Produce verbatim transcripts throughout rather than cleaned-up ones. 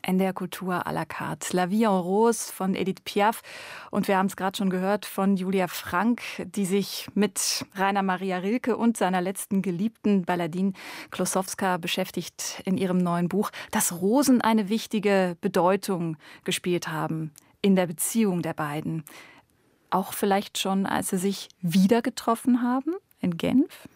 N D R Kultur à la carte. La Vie en Rose von Edith Piaf. Und wir haben es gerade schon gehört von Julia Frank, die sich mit Rainer Maria Rilke und seiner letzten Geliebten Baladine Klossowska beschäftigt in ihrem neuen Buch, dass Rosen eine wichtige Bedeutung gespielt haben in der Beziehung der beiden. Auch vielleicht schon, als sie sich wieder getroffen haben in Genf?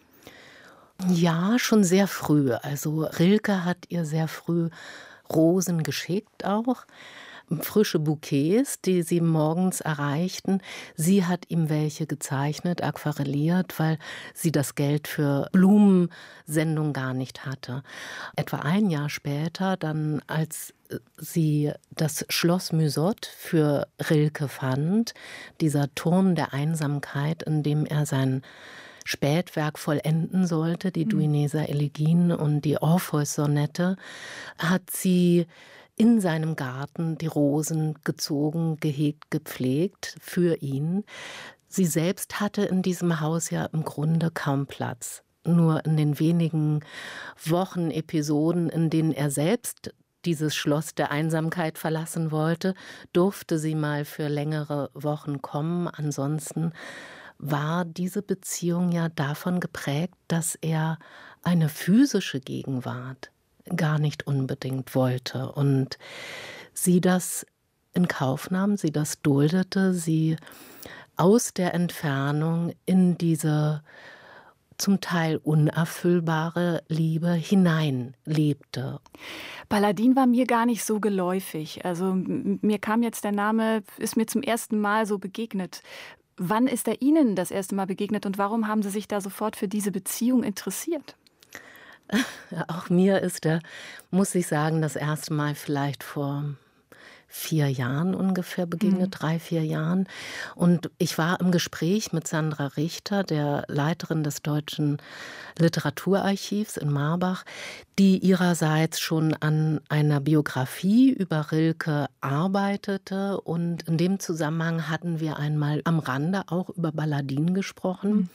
Ja, schon sehr früh. Also Rilke hat ihr sehr früh Rosen geschickt auch, frische Bouquets, die sie morgens erreichten. Sie hat ihm welche gezeichnet, aquarelliert, weil sie das Geld für Blumensendung gar nicht hatte. Etwa ein Jahr später, dann als sie das Schloss Musotte für Rilke fand, dieser Turm der Einsamkeit, in dem er sein Spätwerk vollenden sollte, die Duineser Elegien und die Orpheus-Sonette, hat sie in seinem Garten die Rosen gezogen, gehegt, gepflegt für ihn. Sie selbst hatte in diesem Haus ja im Grunde kaum Platz. Nur in den wenigen Wochen, Episoden, in denen er selbst dieses Schloss der Einsamkeit verlassen wollte, durfte sie mal für längere Wochen kommen. Ansonsten war diese Beziehung ja davon geprägt, dass er eine physische Gegenwart gar nicht unbedingt wollte. Und sie das in Kauf nahm, sie das duldete, sie aus der Entfernung in diese zum Teil unerfüllbare Liebe hineinlebte. Baladine war mir gar nicht so geläufig. Also mir kam jetzt der Name, ist mir zum ersten Mal so begegnet. Wann ist er Ihnen das erste Mal begegnet und warum haben Sie sich da sofort für diese Beziehung interessiert? Auch mir ist er, muss ich sagen, das erste Mal vielleicht vor vier Jahren ungefähr begegnet, mhm. drei, vier Jahren. Und ich war im Gespräch mit Sandra Richter, der Leiterin des Deutschen Literaturarchivs in Marbach, die ihrerseits schon an einer Biografie über Rilke arbeitete. Und in dem Zusammenhang hatten wir einmal am Rande auch über Baladine gesprochen. Mhm.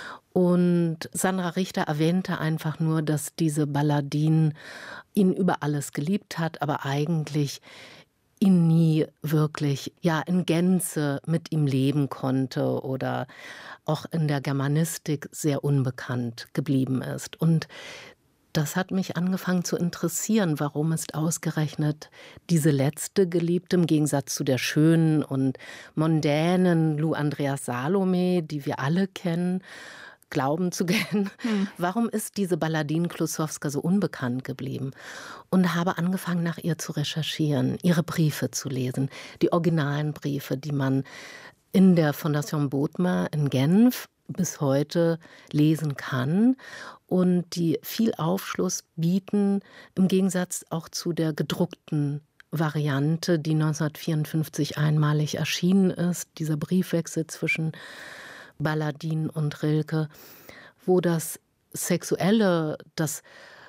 Und Sandra Richter erwähnte einfach nur, dass diese Baladine ihn über alles geliebt hat, aber eigentlich ihn nie wirklich ja in Gänze mit ihm leben konnte oder auch in der Germanistik sehr unbekannt geblieben ist. Und das hat mich angefangen zu interessieren, warum ist ausgerechnet diese letzte Geliebte im Gegensatz zu der schönen und mondänen Lou Andreas Salome, die wir alle kennen, glauben zu kennen. Hm. Warum ist diese Baladine Klossowska so unbekannt geblieben? Und habe angefangen, nach ihr zu recherchieren, ihre Briefe zu lesen, die originalen Briefe, die man in der Fondation Bodmer in Genf bis heute lesen kann und die viel Aufschluss bieten, im Gegensatz auch zu der gedruckten Variante, die neunzehnhundertvierundfünfzig einmalig erschienen ist, dieser Briefwechsel zwischen Baladine und Rilke, wo das Sexuelle, das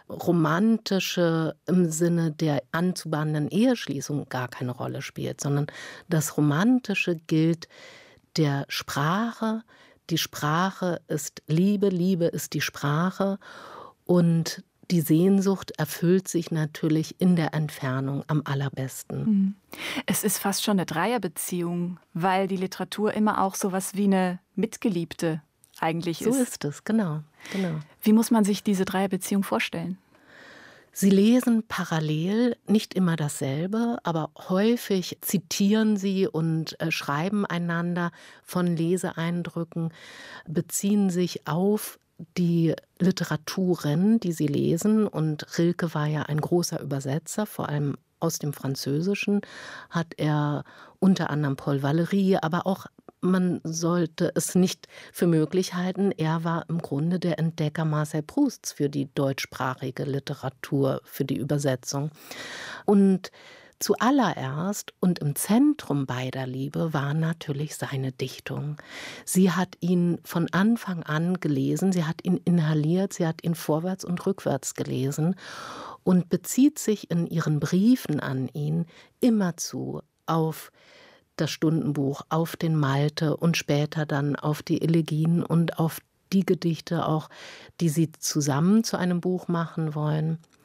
Romantische im Sinne der anzubahnenden Eheschließung gar keine Rolle spielt, sondern das Romantische gilt der Sprache. Die Sprache ist Liebe, Liebe ist die Sprache und die Sehnsucht erfüllt sich natürlich in der Entfernung am allerbesten. Es ist fast schon eine Dreierbeziehung, weil die Literatur immer auch so was wie eine Mitgeliebte eigentlich ist. So ist es, genau, genau. Wie muss man sich diese Dreierbeziehung vorstellen? Sie lesen parallel, nicht immer dasselbe, aber häufig zitieren sie und äh, schreiben einander von Leseeindrücken, beziehen sich auf die Literaturen, die sie lesen. Und Rilke war ja ein großer Übersetzer, vor allem aus dem Französischen hat er unter anderem Paul Valéry, aber auch, man sollte es nicht für möglich halten, er war im Grunde der Entdecker Marcel Prousts für die deutschsprachige Literatur, für die Übersetzung. Und zuallererst und im Zentrum beider Liebe war natürlich seine Dichtung. Sie hat ihn von Anfang an gelesen, sie hat ihn inhaliert, sie hat ihn vorwärts und rückwärts gelesen und bezieht sich in ihren Briefen an ihn immerzu auf das Stundenbuch, auf den Malte und später dann auf die Elegien und auf die Gedichte auch, die sie zusammen zu einem Buch machen wollen.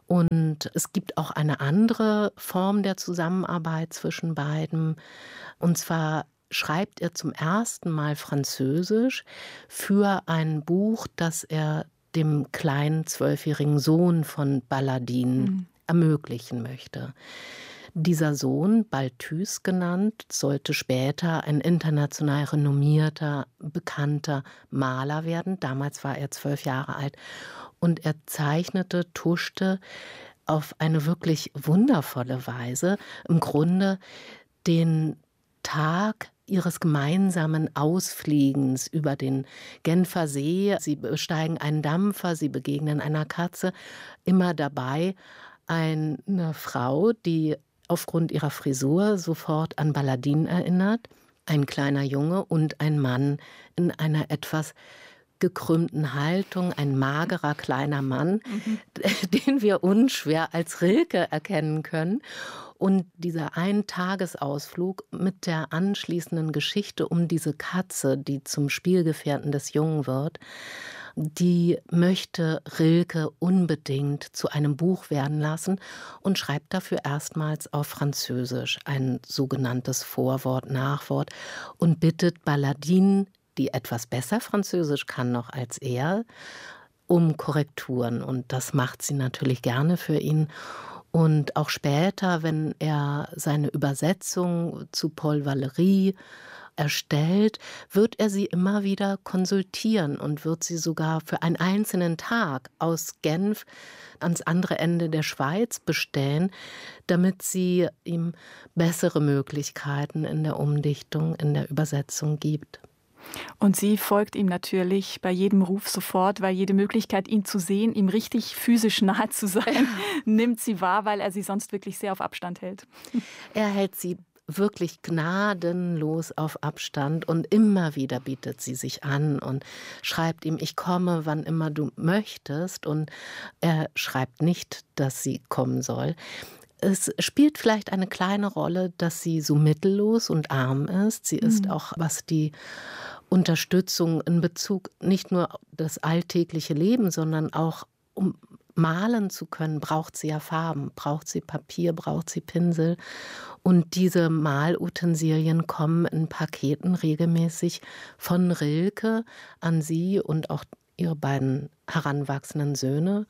Und es gibt auch eine andere Form der Zusammenarbeit zwischen beiden. Und zwar schreibt er zum ersten Mal Französisch für ein Buch, das er dem kleinen zwölfjährigen Sohn von Baladine mhm. ermöglichen möchte. Dieser Sohn, Balthus genannt, sollte später ein international renommierter, bekannter Maler werden. Damals war er zwölf Jahre alt. Und er zeichnete, tuschte auf eine wirklich wundervolle Weise im Grunde den Tag ihres gemeinsamen Ausfliegens über den Genfer See. Sie besteigen einen Dampfer, sie begegnen einer Katze. Immer dabei eine Frau, die aufgrund ihrer Frisur sofort an Baladine erinnert. Ein kleiner Junge und ein Mann in einer etwas gekrümmten Haltung, ein magerer kleiner Mann, mhm. den wir unschwer als Rilke erkennen können. Und dieser Eintagesausflug mit der anschließenden Geschichte um diese Katze, die zum Spielgefährten des Jungen wird, die möchte Rilke unbedingt zu einem Buch werden lassen und schreibt dafür erstmals auf Französisch ein sogenanntes Vorwort, Nachwort und bittet Baladine, die etwas besser Französisch kann noch als er, um Korrekturen. Und das macht sie natürlich gerne für ihn. Und auch später, wenn er seine Übersetzung zu Paul Valéry erstellt, wird er sie immer wieder konsultieren und wird sie sogar für einen einzelnen Tag aus Genf ans andere Ende der Schweiz bestellen, damit sie ihm bessere Möglichkeiten in der Umdichtung, in der Übersetzung gibt. Und sie folgt ihm natürlich bei jedem Ruf sofort, weil jede Möglichkeit, ihn zu sehen, ihm richtig physisch nahe zu sein, nimmt sie wahr, weil er sie sonst wirklich sehr auf Abstand hält. Er hält sie wirklich gnadenlos auf Abstand und immer wieder bietet sie sich an und schreibt ihm, ich komme, wann immer du möchtest. Und er schreibt nicht, dass sie kommen soll. Es spielt vielleicht eine kleine Rolle, dass sie so mittellos und arm ist. Sie ist mhm. auch, was die Unterstützung in Bezug nicht nur das alltägliche Leben, sondern auch um malen zu können, braucht sie ja Farben, braucht sie Papier, braucht sie Pinsel. Und diese Malutensilien kommen in Paketen regelmäßig von Rilke an sie und auch ihre beiden heranwachsenden Söhne.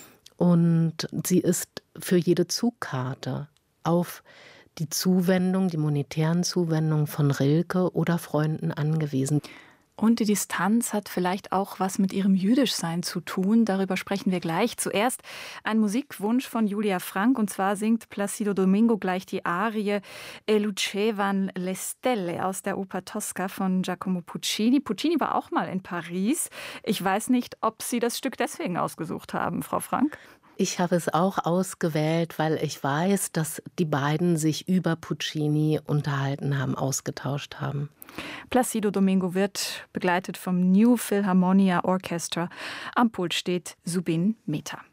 Und sie ist für jede Zugkarte auf die Zuwendung, die monetären Zuwendungen von Rilke oder Freunden angewiesen. Und die Distanz hat vielleicht auch was mit ihrem Jüdischsein zu tun. Darüber sprechen wir gleich. Zuerst ein Musikwunsch von Julia Frank. Und zwar singt Placido Domingo gleich die Arie E lucevano le stelle aus der Oper Tosca von Giacomo Puccini. Puccini war auch mal in Paris. Ich weiß nicht, ob Sie das Stück deswegen ausgesucht haben, Frau Frank. Ich habe es auch ausgewählt, weil ich weiß, dass die beiden sich über Puccini unterhalten haben, ausgetauscht haben. Placido Domingo wird begleitet vom New Philharmonia Orchestra. Am Pult steht Zubin Mehta.